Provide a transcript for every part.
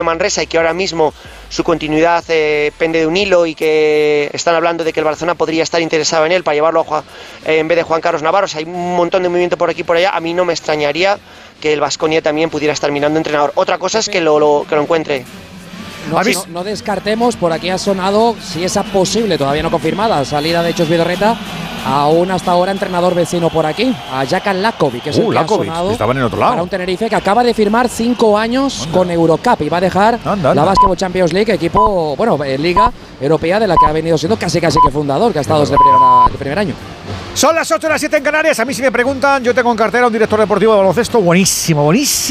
Manresa y que ahora mismo su continuidad pende de un hilo y que están hablando de que el Barcelona podría estar interesado en él para llevarlo en vez de Juan Carlos Navarro. O sea, hay un montón de movimiento por aquí y por allá. A mí no me extrañaría que el Baskonia también pudiera estar mirando entrenador. Otra cosa es que lo encuentre. No descartemos, por aquí ha sonado, si esa posible, todavía no confirmada, salida de Chus Vidorreta a un hasta ahora entrenador vecino por aquí, a Jakan Lakovic, que es el que Lakovic, ha sonado estaban en otro lado. para un Tenerife que acaba de firmar 5 años con Eurocup y va a dejar la Basketball Champions League, equipo, Liga Europea de la que ha venido siendo casi que fundador, que ha estado desde el primer año. Son las 8 y las 7 en Canarias. A mí si me preguntan, yo tengo en cartera un director deportivo de baloncesto buenísimo.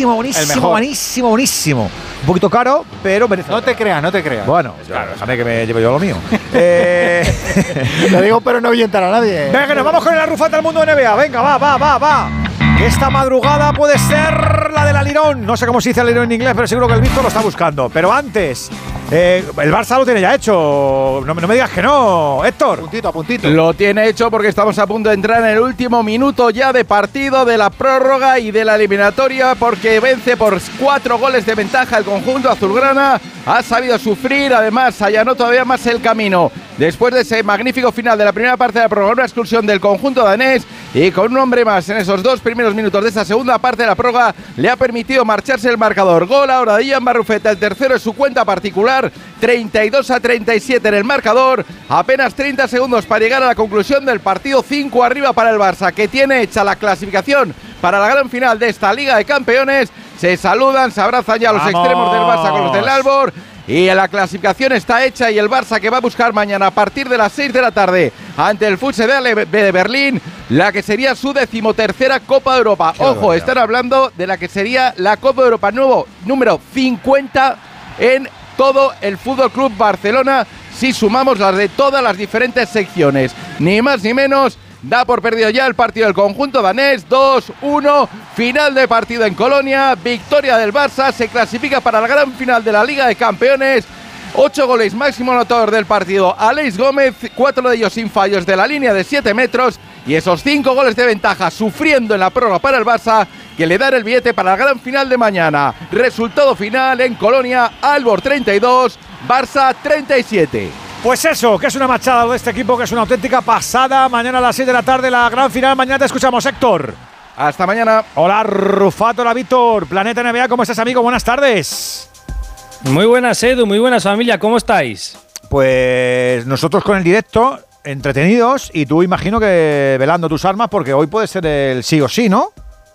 Un poquito caro, pero merece. No te creas. Bueno, claro, déjame que me lleve yo lo mío. Lo digo, pero no ahuyentar a nadie. Venga, que nos vamos con el arrufate del mundo de NBA. Venga, va. Esta madrugada puede ser la del alirón. No sé cómo se dice alirón en inglés, pero seguro que el Víctor lo está buscando. Pero antes, el Barça lo tiene ya hecho. No me digas que no, Héctor. A puntito. Lo tiene hecho porque estamos a punto de entrar en el último minuto ya de partido, de la prórroga y de la eliminatoria, porque vence por 4 goles de ventaja el conjunto azulgrana. Ha sabido sufrir, además allanó todavía más el camino. Después de ese magnífico final de la primera parte de la prórroga, una expulsión del conjunto danés, y con un hombre más en esos 2 primeros minutos de esa segunda parte de la prórroga, le ha permitido marcharse el marcador. Gol ahora de Ian Barrufeta, el tercero en su cuenta particular, 32-37 en el marcador. Apenas 30 segundos para llegar a la conclusión del partido, 5 arriba para el Barça, que tiene hecha la clasificación para la gran final de esta Liga de Campeones. Se saludan, se abrazan ya los extremos del Barça con los del Albor. Y la clasificación está hecha y el Barça, que va a buscar mañana a partir de las 6 de la tarde ante el Futsal de Berlín, la que sería su 13ª Copa de Europa. Ojo, están hablando de la que sería la Copa de Europa número 50 en todo el Fútbol Club Barcelona, si sumamos las de todas las diferentes secciones. Ni más ni menos. Da por perdido ya el partido del conjunto danés. 2-1, final de partido en Colonia, victoria del Barça, se clasifica para la gran final de la Liga de Campeones. 8 goles, máximo anotador del partido Aleix Gómez, 4 de ellos sin fallos de la línea de 7 metros, y esos 5 goles de ventaja sufriendo en la prórroga para el Barça, que le dan el billete para la gran final de mañana. Resultado final en Colonia: Albor 32, Barça 37. Pues eso, que es una machada de este equipo, que es una auténtica pasada. Mañana a las 6 de la tarde la gran final. Mañana te escuchamos, Héctor. Hasta mañana. Hola, Rufato, hola, Víctor. Planeta NBA, ¿cómo estás, amigo? Buenas tardes. Muy buenas, Edu, muy buenas, familia. ¿Cómo estáis? Pues nosotros con el directo, entretenidos, y tú imagino que velando tus armas, porque hoy puede ser el sí o sí, ¿no?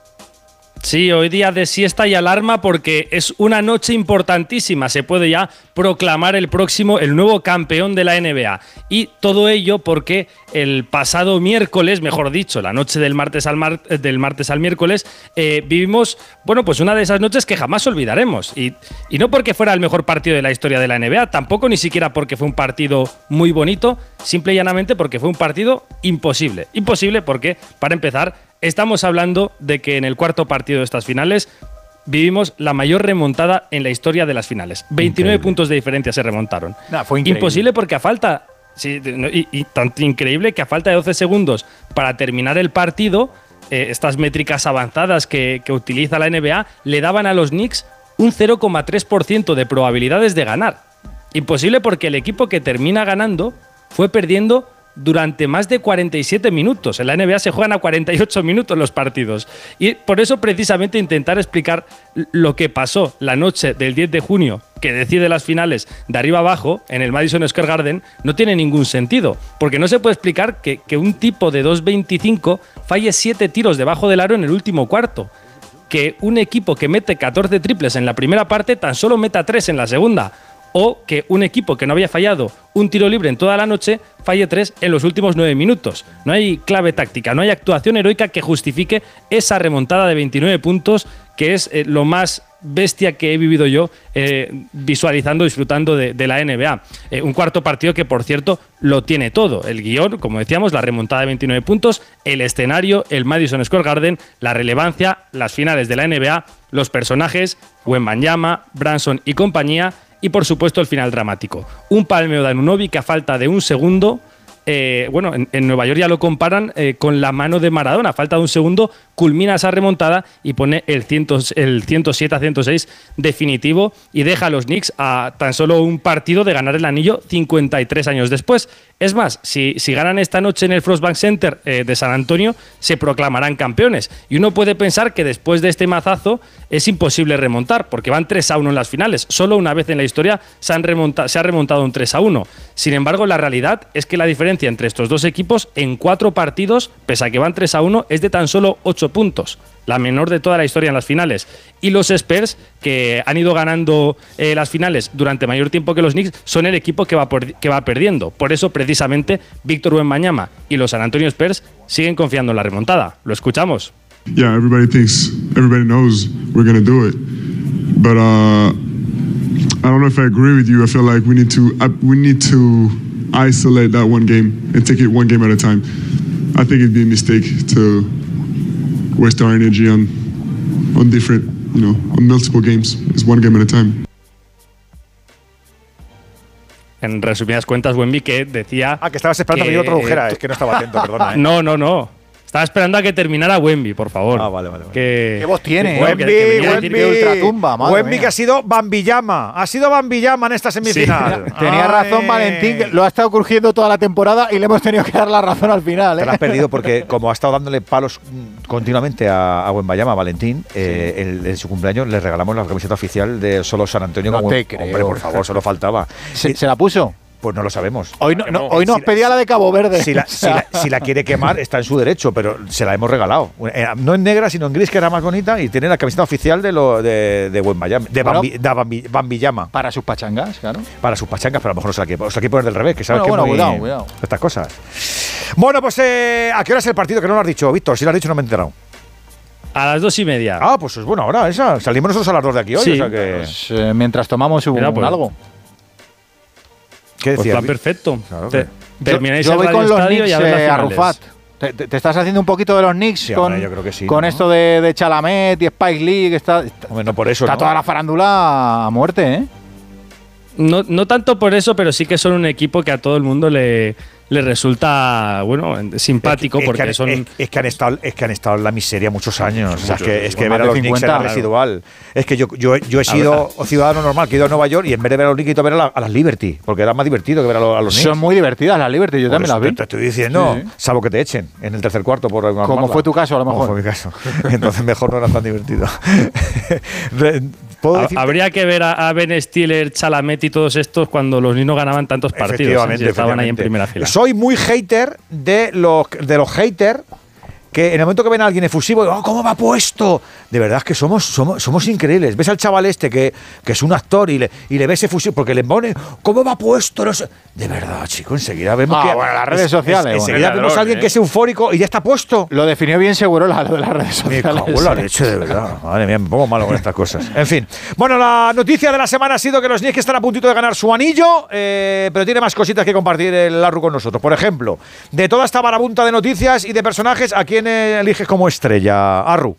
Sí, hoy día de siesta y alarma porque es una noche importantísima. Se puede ya proclamar el nuevo campeón de la NBA. Y todo ello porque el pasado miércoles, mejor dicho, la noche del martes al miércoles, vivimos, pues una de esas noches que jamás olvidaremos. Y no porque fuera el mejor partido de la historia de la NBA, tampoco ni siquiera porque fue un partido muy bonito, simple y llanamente porque fue un partido imposible. Imposible porque, para empezar, estamos hablando de que en el cuarto partido de estas finales vivimos la mayor remontada en la historia de las finales. 29 puntos de diferencia se remontaron. Fue increíble. Imposible porque a falta… Sí, y tan increíble que a falta de 12 segundos para terminar el partido, estas métricas avanzadas que utiliza la NBA le daban a los Knicks un 0,3% de probabilidades de ganar. Imposible porque el equipo que termina ganando fue perdiendo durante más de 47 minutos. En la NBA se juegan a 48 minutos los partidos. Y por eso, precisamente, intentar explicar lo que pasó la noche del 10 de junio, que decide las finales de arriba abajo, en el Madison Square Garden, no tiene ningún sentido. Porque no se puede explicar que un tipo de 2.25 falle 7 tiros debajo del aro en el último cuarto. Que un equipo que mete 14 triples en la primera parte tan solo meta 3 en la segunda. O que un equipo que no había fallado un tiro libre en toda la noche falle 3 en los últimos 9 minutos. No hay clave táctica, no hay actuación heroica que justifique esa remontada de 29 puntos, que es lo más bestia que he vivido yo visualizando, disfrutando de la NBA. Un cuarto partido que, por cierto, lo tiene todo. El guión, como decíamos, la remontada de 29 puntos, el escenario, el Madison Square Garden, la relevancia, las finales de la NBA, los personajes, Wembanyama, Branson y compañía, y por supuesto el final dramático. Un palmeo de Anunoby que a falta de un segundo en Nueva York ya lo comparan con la mano de Maradona. Falta de un segundo, culmina esa remontada y pone el 107-106 definitivo y deja a los Knicks a tan solo un partido de ganar el anillo 53 años después. Es más, si ganan esta noche en el Frost Bank Center de San Antonio, se proclamarán campeones. Y uno puede pensar que después de este mazazo es imposible remontar, porque van 3-1 en las finales. Solo una vez en la historia se ha remontado un 3-1. Sin embargo, la realidad es que la diferencia entre estos dos equipos en 4 partidos, pese a que van 3-1, es de tan solo 8 puntos. La menor de toda la historia en las finales. Y los Spurs, que han ido ganando las finales durante mayor tiempo que los Knicks, son el equipo que va perdiendo. Por eso, precisamente, Víctor Wembanyama y los San Antonio Spurs siguen confiando en la remontada. Lo escuchamos. Yeah, everybody knows we're going to do it. But I don't know if I agree with you. I feel like we need to isolate that one game and take it one game at a time. I think it'd be a mistake to waste our energy on different, on multiple games. It's one game at a time. En resumidas cuentas, Wemby, que decía... que estabas esperando que yo tradujera. Es que no estaba atento, perdona. No. Estaba esperando a que terminara Wemby, por favor. Vale. ¿Qué voz tiene? Wemby ultratumba, Wemby que ha sido Bambillama. Ha sido Bambillama en esta semifinal. Sí. Tenía razón Valentín, que lo ha estado crujiendo toda la temporada y le hemos tenido que dar la razón al final. Te la has perdido porque como ha estado dándole palos continuamente a Wembanyama, a Valentín, en su cumpleaños le regalamos la camiseta oficial de solo San Antonio. No te creo. Hombre, por favor, solo faltaba. ¿Se la puso? Pues no lo sabemos. Hoy nos pedía la de Cabo Verde. Si la quiere quemar, está en su derecho, pero se la hemos regalado. No en negra, sino en gris, que era más bonita, y tiene la camiseta oficial de Wembanyama, de Bambillama. Para sus pachangas, claro. Para sus pachangas, pero a lo mejor no se la quiere poner del revés, que sabes cuidado. Estas cosas. Bueno, pues ¿a qué hora es el partido? Que no lo has dicho, Víctor. Si lo has dicho no me he enterado. A las 2:30. Ah, pues es buena hora esa. Salimos nosotros a las 2 de aquí hoy. Sí. O sea que... Pues, mientras tomamos algo. ¿Qué decías? Pues va perfecto. Claro, termináis yo voy con los Knicks, Arrufat. ¿Te estás haciendo un poquito de los Knicks Sí, hombre, yo creo que sí, con ¿no? Esto de Chalamet y Spike Lee? Que está Hombre, no por eso, está ¿no? toda la farándula a muerte, ¿eh? No tanto por eso, pero sí que son un equipo que a todo el mundo le resulta simpático porque son es que han estado en la miseria muchos años. O sea, es que ver a más los de Knicks 50, era claro. residual. Es que yo he sido ciudadano normal que he ido a Nueva York y en vez de ver a los Knicks he ido a ver a las Liberty, porque era más divertido que ver a los Knicks. Son muy divertidas las Liberty, yo también las vi. Te estoy diciendo, Sí. salvo que te echen en el tercer cuarto por alguna Como fue tu caso, a lo mejor. Como fue mi caso. Entonces mejor no era tan divertido. Habría que ver a Ben Stiller, Chalamet y todos estos cuando los niños ganaban tantos partidos. Estaban ahí en primera fila. Soy muy hater de los haters que en el momento que ven a alguien efusivo, ¿cómo va puesto? De verdad es que somos increíbles. Ves al chaval este que es un actor y le ves efusivo porque le pone, ¿cómo va puesto? No sé. De verdad, chico, enseguida vemos que... Bueno, las redes sociales. Enseguida vemos a alguien que es eufórico y ya está puesto. Lo definió bien seguro lo de las redes Me sociales. cago en la leche, de verdad. Madre mía, me pongo malo con estas cosas. En fin. Bueno, la noticia de la semana ha sido que los Knicks están a puntito de ganar su anillo, pero tiene más cositas que compartir el Arru con nosotros. Por ejemplo, de toda esta marabunta de noticias y de personajes, ¿a quién eliges como estrella, Arru?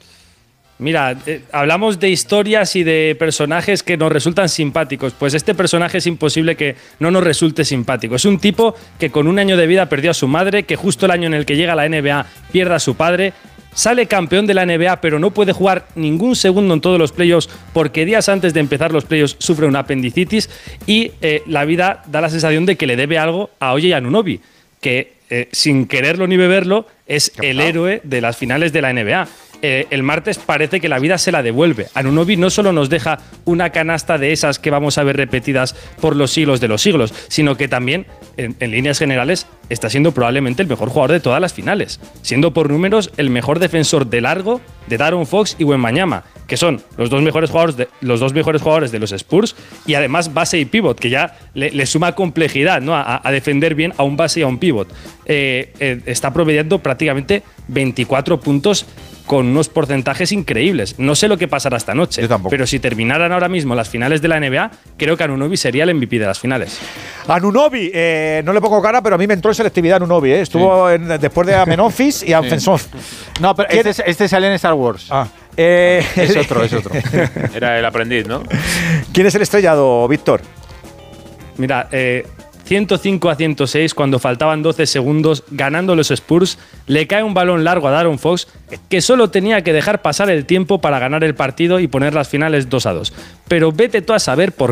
Mira, hablamos de historias y de personajes que nos resultan simpáticos. Pues este personaje es imposible que no nos resulte simpático. Es un tipo que con un año de vida perdió a su madre, que justo el año en el que llega a la NBA pierde a su padre, sale campeón de la NBA pero no puede jugar ningún segundo en todos los playoffs porque días antes de empezar los playoffs sufre una apendicitis y la vida da la sensación de que le debe algo a Oye Anunoby, que sin quererlo ni beberlo es el héroe de las finales de la NBA. El martes parece que la vida se la devuelve. Anunoby no solo nos deja una canasta de esas que vamos a ver repetidas por los siglos de los siglos, sino que también, en líneas generales, está siendo probablemente el mejor jugador de todas las finales, siendo por números el mejor defensor de largo de De'Aaron Fox y Wembanyama, que son los dos mejores jugadores de los Spurs y además base y pivot, que ya le suma complejidad, ¿no? a defender bien a un base y a un pivot. Está promediando prácticamente 24 puntos con unos porcentajes increíbles. No sé lo que pasará esta noche, Yo tampoco. pero si terminaran ahora mismo las finales de la NBA, creo que Anunoby sería el MVP de las finales. Anunoby, no le pongo cara, pero a mí me entró en selectividad Anunoby. Estuvo después de Amenofis y Anfensov. No, pero este sale en Star Wars. Es otro. Era el aprendiz, ¿no? ¿Quién es el estrellado, Víctor? Mira, 105-106 cuando faltaban 12 segundos, ganando los Spurs. Le cae un balón largo a De'Aaron Fox que solo tenía que dejar pasar el tiempo para ganar el partido y poner las finales 2-2. Pero vete tú a saber por